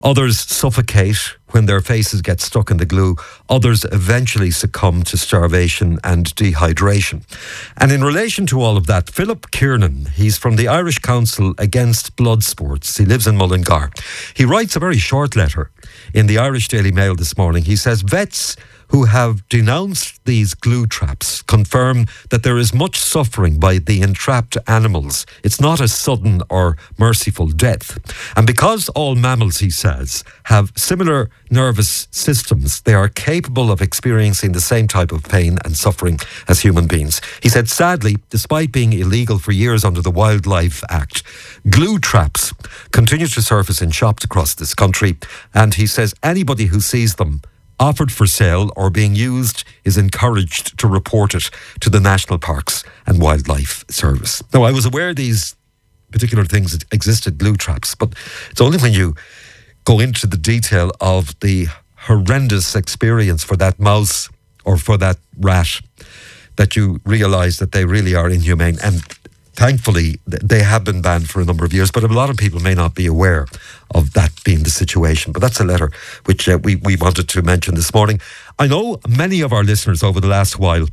Others suffocate when their faces get stuck in the glue. Others eventually succumb to starvation and dehydration. And in relation to all of that, Philip Kiernan, he's from the Irish Council Against Blood Sports. He lives in Mullingar. He writes a very short letter in the Irish Daily Mail this morning. He says, vets who have denounced these glue traps confirm that there is much suffering by the entrapped animals. It's not a sudden or merciful death. And because all mammals, he says, have similar nervous systems, they are capable of experiencing the same type of pain and suffering as human beings. He said, sadly, despite being illegal for years under the Wildlife Act, glue traps continue to surface in shops across this country. And he says anybody who sees them offered for sale or being used is encouraged to report it to the National Parks and Wildlife Service. Now, I was aware these particular things existed, glue traps, but it's only when you go into the detail of the horrendous experience for that mouse or for that rat that you realise that they really are inhumane. And thankfully, they have been banned for a number of years, but a lot of people may not be aware of that being the situation. But that's a letter which we wanted to mention this morning. I know many of our listeners over the last while,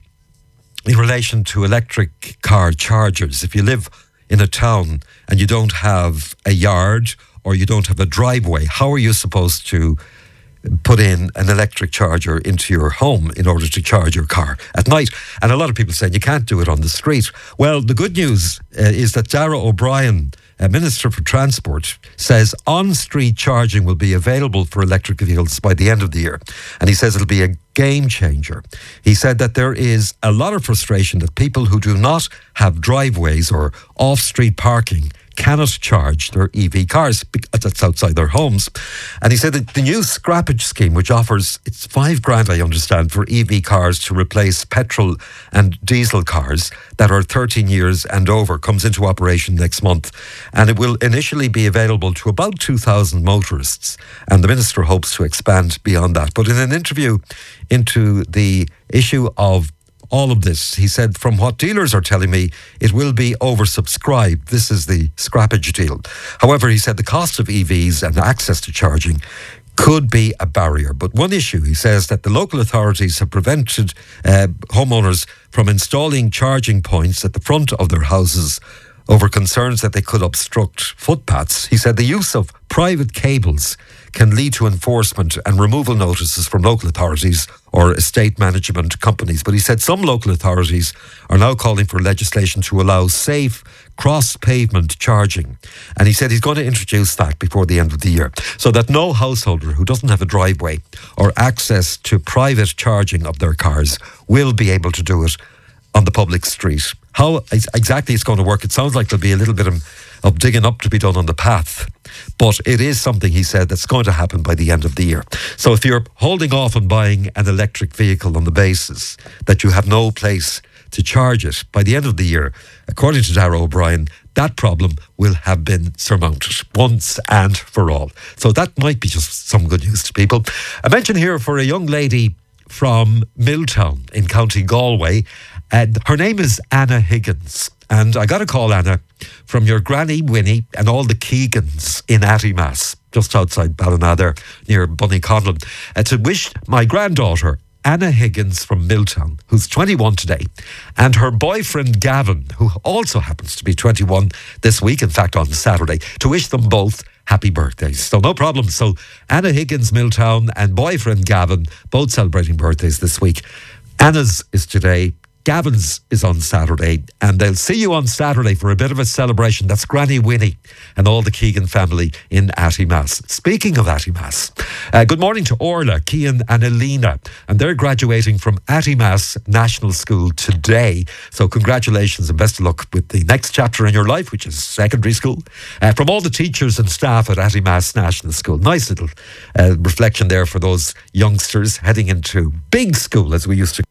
in relation to electric car chargers, if you live in a town and you don't have a yard or you don't have a driveway, how are you supposed to put in an electric charger into your home in order to charge your car at night? And a lot of people saying you can't do it on the street. Well, the good news is that Darragh O'Brien, Minister for Transport, says on-street charging will be available for electric vehicles by the end of the year. And he says it'll be a game changer. He said that there is a lot of frustration that people who do not have driveways or off-street parking cannot charge their EV cars because that's outside their homes. And he said that the new scrappage scheme, which offers, it's $5,000, I understand, for EV cars to replace petrol and diesel cars that are 13 years and over, comes into operation next month. And it will initially be available to about 2,000 motorists. And the Minister hopes to expand beyond that. But in an interview into the issue of all of this, he said, from what dealers are telling me, it will be oversubscribed. This is the scrappage deal. However, he said the cost of EVs and access to charging could be a barrier. But one issue, he says, that the local authorities have prevented homeowners from installing charging points at the front of their houses over concerns that they could obstruct footpaths. He said the use of private cables can lead to enforcement and removal notices from local authorities or estate management companies. But he said some local authorities are now calling for legislation to allow safe cross-pavement charging. And he said he's going to introduce that before the end of the year, so that no householder who doesn't have a driveway or access to private charging of their cars will be able to do it on the public street. How exactly it's going to work, it sounds like there'll be a little bit of digging up to be done on the path. But it is something, he said, that's going to happen by the end of the year. So if you're holding off on buying an electric vehicle on the basis that you have no place to charge it, by the end of the year, according to Darragh O'Brien, that problem will have been surmounted once and for all. So that might be just some good news to people. I mention here for a young lady from Milltown in County Galway. Her name is Anna Higgins. And I got a call, Anna, from your granny Winnie and all the Keegans in Attymass, just outside Ballina there, near Bunnyconlon, to wish my granddaughter, Anna Higgins from Milltown, who's 21 today, and her boyfriend Gavin, who also happens to be 21 this week, in fact on Saturday, to wish them both happy birthdays. So no problem. So Anna Higgins, Milltown, and boyfriend Gavin, both celebrating birthdays this week. Anna's is today, Gavin's is on Saturday, and they'll see you on Saturday for a bit of a celebration. That's Granny Winnie and all the Keegan family in Attymass. Speaking of Attymass, good morning to Orla, Cian and Alina, and they're graduating from Attymass National School today. So congratulations and best of luck with the next chapter in your life, which is secondary school. From all the teachers and staff at Attymass National School, nice little reflection there for those youngsters heading into big school, as we used to.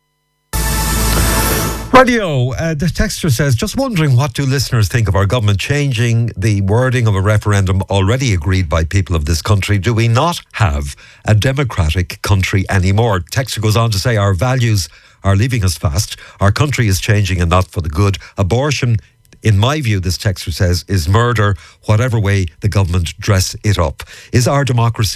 Radio, the texter says, just wondering what do listeners think of our government changing the wording of a referendum already agreed by people of this country? Do we not have a democratic country anymore? Texter goes on to say, our values are leaving us fast. Our country is changing and not for the good. Abortion in my view, this texter says, is murder, whatever way the government dress it up. Is our democracy